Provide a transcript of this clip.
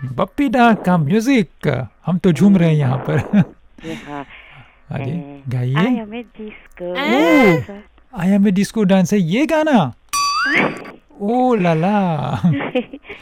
बप्पी दा का म्यूजिक, हम तो झूम रहे हैं यहाँ पर। जी हाँ। अरे आई गाइए। M A disco oh, dancer. I M A disco dancer, ये गाना। ओ लाला।